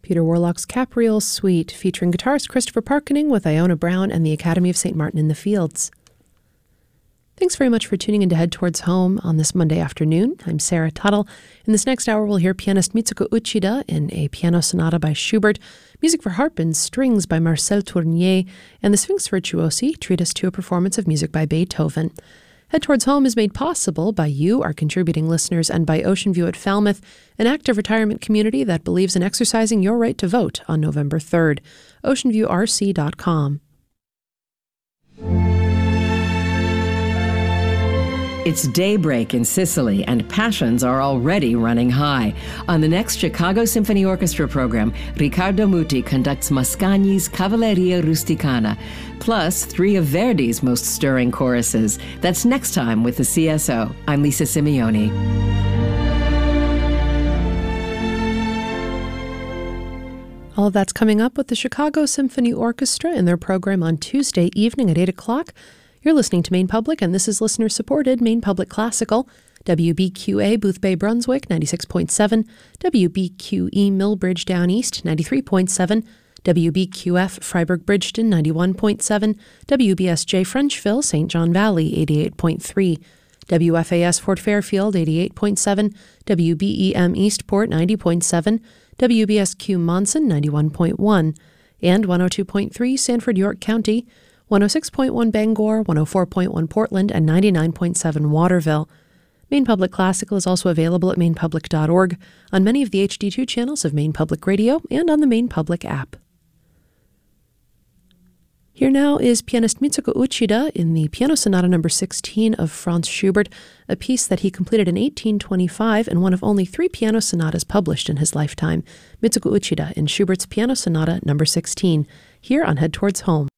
Peter Warlock's Capriole Suite, featuring guitarist Christopher Parkening with Iona Brown and the Academy of St. Martin in the Fields. Thanks very much for tuning in to Head Towards Home on this Monday afternoon. I'm Sarah Tuttle. In this next hour, we'll hear pianist Mitsuko Uchida in a piano sonata by Schubert, music for harp and strings by Marcel Tournier, and the Sphinx Virtuosi treat us to a performance of music by Beethoven. Head Towards Home is made possible by you, our contributing listeners, and by Ocean View at Falmouth, an active retirement community that believes in exercising your right to vote on November 3rd. OceanviewRC.com. It's daybreak in Sicily, and passions are already running high. On the next Chicago Symphony Orchestra program, Riccardo Muti conducts Mascagni's Cavalleria Rusticana, plus 3 of Verdi's most stirring choruses. That's next time with the CSO. I'm Lisa Simeoni. All of that's coming up with the Chicago Symphony Orchestra in their program on Tuesday evening at 8 o'clock. You're listening to Maine Public, and this is listener-supported Maine Public Classical, WBQA Boothbay Brunswick 96.7, WBQE Millbridge Down East 93.7, WBQF Freiburg Bridgeton 91.7, WBSJ Frenchville St. John Valley 88.3, WFAS Fort Fairfield 88.7, WBEM Eastport 90.7, WBSQ Monson 91.1, and 102.3 Sanford York County, 106.1 Bangor, 104.1 Portland, and 99.7 Waterville. Maine Public Classical is also available at mainepublic.org, on many of the HD2 channels of Maine Public Radio, and on the Maine Public app. Here now is pianist Mitsuko Uchida in the Piano Sonata No. 16 of Franz Schubert, a piece that he completed in 1825 and one of only 3 piano sonatas published in his lifetime. Mitsuko Uchida in Schubert's Piano Sonata No. 16, here on Head Towards Home.